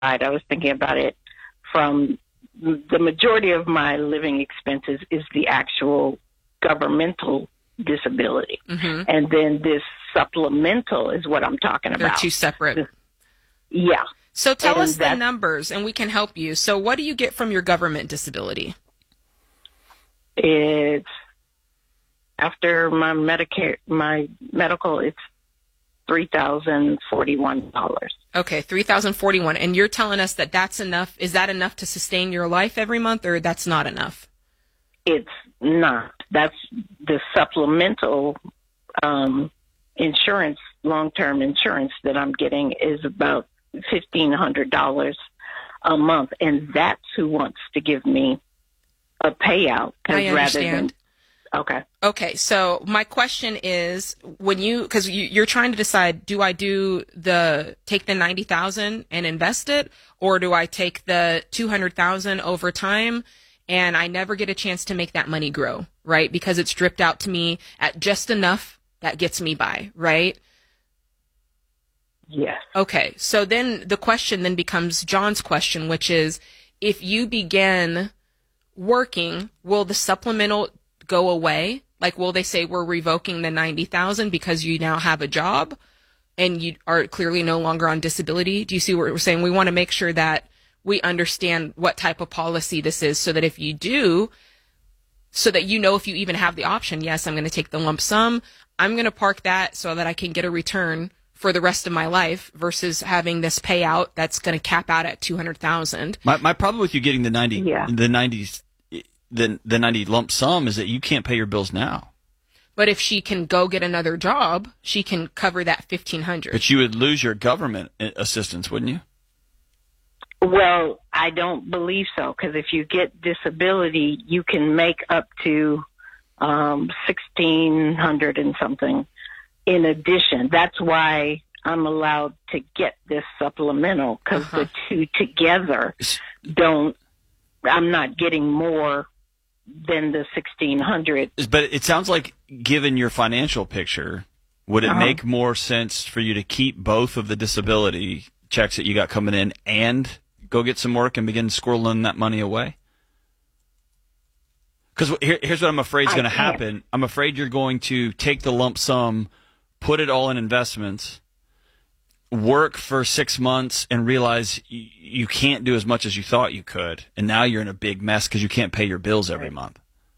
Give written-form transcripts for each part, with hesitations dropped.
I was thinking about it from the majority of my living expenses is the actual governmental disability. Mm-hmm. And then this supplemental is what I'm talking about. They're two separate. Yeah. So tell us the numbers and we can help you. So what do you get from your government disability? It's after my Medicare, my medical, it's $3,041. Okay, $3,041. And you're telling us that that's enough. Is that enough to sustain your life every month, or that's not enough? It's not. That's the supplemental insurance, long-term insurance that I'm getting is about $1,500 a month, and that's who wants to give me a payout. I understand. Okay. So my question is, because you're trying to decide, do I take the 90,000 and invest it, or do I take the 200,000 over time and I never get a chance to make that money grow, right? Because it's dripped out to me at just enough that gets me by, right? Yes. Okay. So then the question then becomes John's question, which is, if you begin working, will the supplemental go away? Like, will they say we're revoking the 90,000 because you now have a job and you are clearly no longer on disability? Do you see what we're saying? We want to make sure that we understand what type of policy this is, so that if you do, so that you know if you even have the option, yes, I'm going to take the lump sum, I'm going to park that so that I can get a return for the rest of my life, versus having this payout that's going to cap out at 200,000. My problem with you getting the 90 lump sum is that you can't pay your bills now. But if she can go get another job, she can cover that $1,500. But you would lose your government assistance, wouldn't you? Well, I don't believe so, because if you get disability, you can make up to $1,600 and something in addition. That's why I'm allowed to get this supplemental, because the two together I'm not getting more than the $1,600. But it sounds like, given your financial picture, would it make more sense for you to keep both of the disability checks that you got coming in and go get some work and begin squirreling that money away? Because here's what I'm afraid is going to happen. I'm afraid you're going to take the lump sum, put it all in investments, work for 6 months, and realize you can't do as much as you thought you could. And now you're in a big mess because you can't pay your bills every month.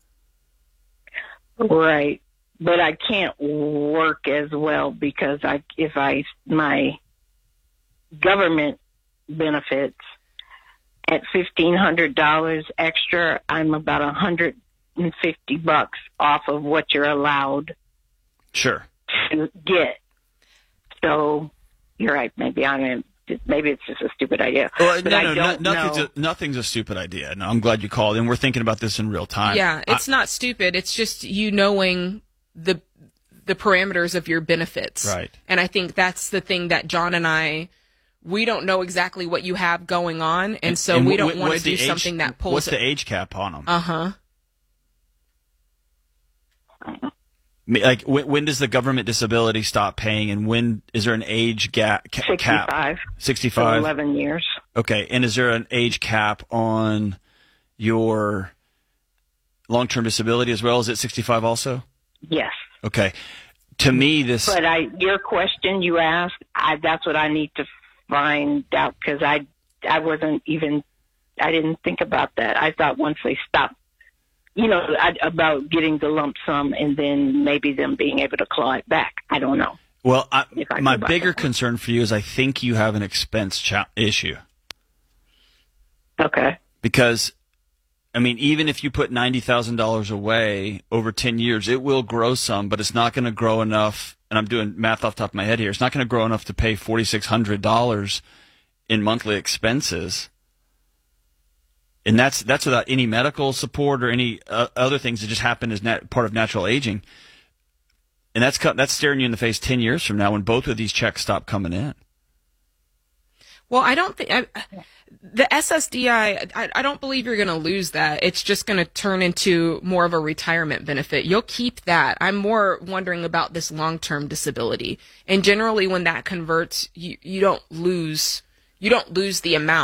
Right. But I can't work as well, because my government benefits at $1,500 extra, I'm about $150 off of what you're allowed to get. So you're right. Maybe it's just a stupid idea. Well, nothing's a stupid idea. No, I'm glad you called, and we're thinking about this in real time. Yeah, it's not stupid. It's just you knowing the parameters of your benefits. Right. And I think that's the thing that John and we don't know exactly what you have going on, and so we don't want to do something that pulls. What's the age cap on them? Like, when does the government disability stop paying, and when is there an age cap? 65. 65? 11 years. Okay, and is there an age cap on your long-term disability as well? Is it 65 also? Yes. Okay. To me, this... But your question you asked, that's what I need to find out, because I didn't think about that. I thought once they stopped, about getting the lump sum and then maybe them being able to claw it back. I don't know. Well, my bigger concern for you is I think you have an expense issue. Okay. Because, I mean, even if you put $90,000 away over 10 years, it will grow some, but it's not going to grow enough. And I'm doing math off the top of my head here. It's not going to grow enough to pay $4,600 in monthly expenses. And that's without any medical support or any other things that just happen as part of natural aging. And that's staring you in the face 10 years from now when both of these checks stop coming in. Well, I don't think the SSDI, I don't believe you're going to lose that. It's just going to turn into more of a retirement benefit. You'll keep that. I'm more wondering about this long-term disability. And generally when that converts, you don't lose you don't lose the amount.